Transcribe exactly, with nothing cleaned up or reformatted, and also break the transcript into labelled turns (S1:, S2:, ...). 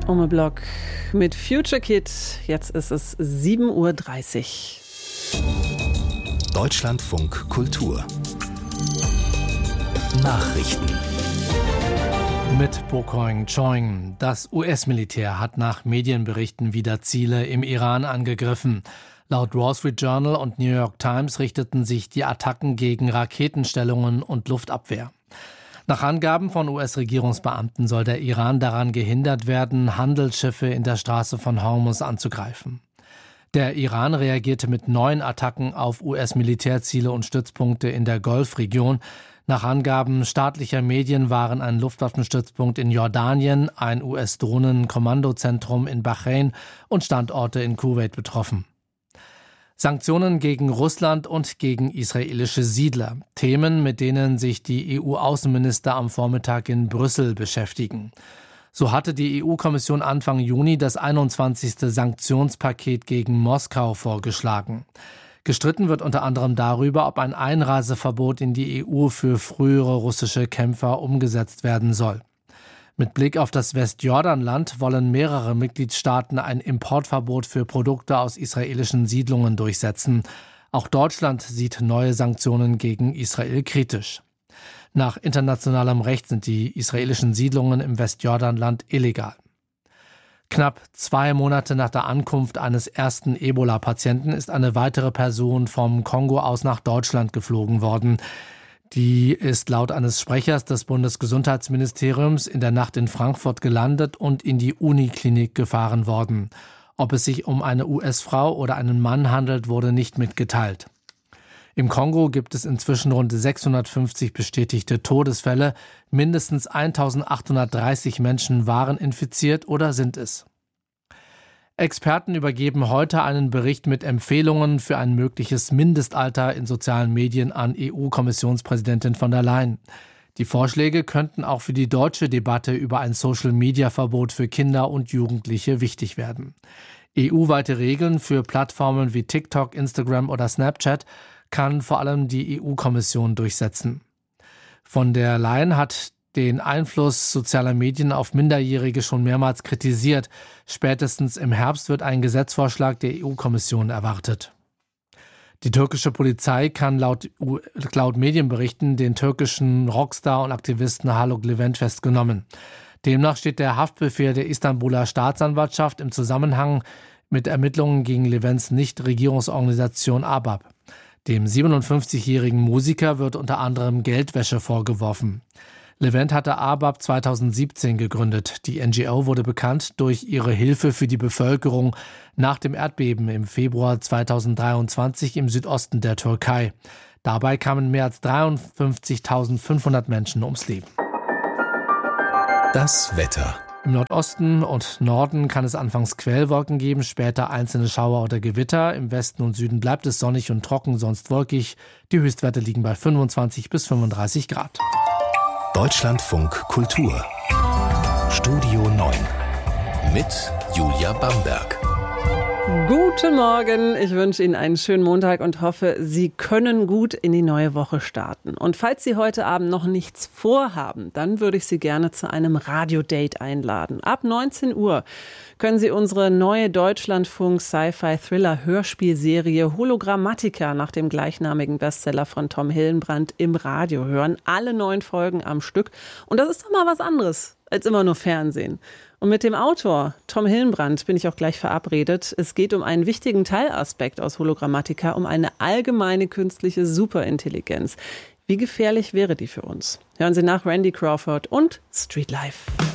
S1: Ome Block mit Future Kid. Jetzt ist es sieben Uhr dreißig.
S2: Deutschlandfunk Kultur Nachrichten
S3: mit Bokoing Choing. Das U S-Militär hat nach Medienberichten wieder Ziele im Iran angegriffen. Laut Wall Street Journal und New York Times richteten sich die Attacken gegen Raketenstellungen und Luftabwehr. Nach Angaben von U S-Regierungsbeamten soll der Iran daran gehindert werden, Handelsschiffe in der Straße von Hormuz anzugreifen. Der Iran reagierte mit neuen Attacken auf U S-Militärziele und Stützpunkte in der Golfregion. Nach Angaben staatlicher Medien waren ein Luftwaffenstützpunkt in Jordanien, ein U S-Drohnen-Kommandozentrum in Bahrain und Standorte in Kuwait betroffen. Sanktionen gegen Russland und gegen israelische Siedler. Themen, mit denen sich die E U-Außenminister am Vormittag in Brüssel beschäftigen. So hatte die E U-Kommission Anfang Juni das einundzwanzigste Sanktionspaket gegen Moskau vorgeschlagen. Gestritten wird unter anderem darüber, ob ein Einreiseverbot in die E U für frühere russische Kämpfer umgesetzt werden soll. Mit Blick auf das Westjordanland wollen mehrere Mitgliedstaaten ein Importverbot für Produkte aus israelischen Siedlungen durchsetzen. Auch Deutschland sieht neue Sanktionen gegen Israel kritisch. Nach internationalem Recht sind die israelischen Siedlungen im Westjordanland illegal. Knapp zwei Monate nach der Ankunft eines ersten Ebola-Patienten ist eine weitere Person vom Kongo aus nach Deutschland geflogen worden. Die ist laut eines Sprechers des Bundesgesundheitsministeriums in der Nacht in Frankfurt gelandet und in die Uniklinik gefahren worden. Ob es sich um eine U S-Frau oder einen Mann handelt, wurde nicht mitgeteilt. Im Kongo gibt es inzwischen rund sechshundertfünfzig bestätigte Todesfälle. Mindestens eintausendachthundertdreißig Menschen waren infiziert oder sind es. Experten übergeben heute einen Bericht mit Empfehlungen für ein mögliches Mindestalter in sozialen Medien an E U-Kommissionspräsidentin von der Leyen. Die Vorschläge könnten auch für die deutsche Debatte über ein Social-Media-Verbot für Kinder und Jugendliche wichtig werden. E U-weite Regeln für Plattformen wie TikTok, Instagram oder Snapchat kann vor allem die E U-Kommission durchsetzen. Von der Leyen hat den Einfluss sozialer Medien auf Minderjährige schon mehrmals kritisiert. Spätestens im Herbst wird ein Gesetzvorschlag der E U-Kommission erwartet. Die türkische Polizei kann laut, laut Medienberichten den türkischen Rockstar und Aktivisten Haluk Levent festgenommen. Demnach steht der Haftbefehl der Istanbuler Staatsanwaltschaft im Zusammenhang mit Ermittlungen gegen Levents Nichtregierungsorganisation A B A P. Dem siebenundfünfzigjährigen Musiker wird unter anderem Geldwäsche vorgeworfen. Levent hatte A B A P zweitausendsiebzehn gegründet. Die N G O wurde bekannt durch ihre Hilfe für die Bevölkerung nach dem Erdbeben im Februar zweitausenddreiundzwanzig im Südosten der Türkei. Dabei kamen mehr als dreiundfünfzigtausendfünfhundert Menschen ums Leben.
S2: Das Wetter.
S3: Im Nordosten und Norden kann es anfangs Quellwolken geben, später einzelne Schauer oder Gewitter. Im Westen und Süden bleibt es sonnig und trocken, sonst wolkig. Die Höchstwerte liegen bei fünfundzwanzig bis fünfunddreißig Grad.
S2: Deutschlandfunk Kultur Studio neun mit Julia Bamberg.
S1: Guten Morgen, ich wünsche Ihnen einen schönen Montag und hoffe, Sie können gut in die neue Woche starten. Und falls Sie heute Abend noch nichts vorhaben, dann würde ich Sie gerne zu einem Radiodate einladen. Ab neunzehn Uhr können Sie unsere neue Deutschlandfunk-Sci-Fi-Thriller-Hörspielserie Hologrammatica nach dem gleichnamigen Bestseller von Tom Hillenbrand im Radio hören. Alle neun Folgen am Stück. Und das ist doch mal was anderes als immer nur Fernsehen. Und mit dem Autor Tom Hillenbrand bin ich auch gleich verabredet. Es geht um einen wichtigen Teilaspekt aus Hologrammatica, um eine allgemeine künstliche Superintelligenz. Wie gefährlich wäre die für uns? Hören Sie nach Randy Crawford und Street Life.